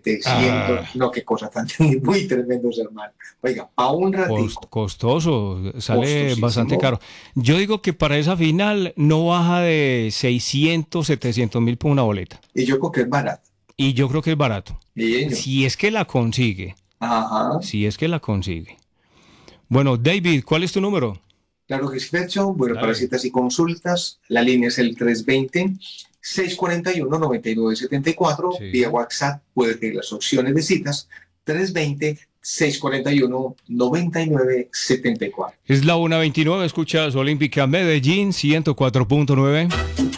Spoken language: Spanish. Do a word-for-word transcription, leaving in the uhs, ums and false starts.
setecientos. Ah, No, qué cosa tan muy tremendos, hermano. Oiga, a un cos- ratico, costoso, sale bastante costosísimo. caro. Yo digo que para esa final no baja de seiscientos, setecientos mil por una boleta. Y yo creo que es barato. Y yo creo que es barato. Y señor. Si es que la consigue. Ajá. Si es que la consigue. Bueno, David, ¿cuál es tu número? Claro que sí, Fercho. Bueno, para Dale. citas y consultas, la línea es el tres veinte, seiscientos cuarenta y uno, noventa y nueve setenta y cuatro. Vía Sí. WhatsApp puede pedir las opciones de citas tres veinte, seiscientos cuarenta y uno, noventa y nueve setenta y cuatro. Es la una veintinueve, escuchas Olímpica Medellín ciento cuatro punto nueve.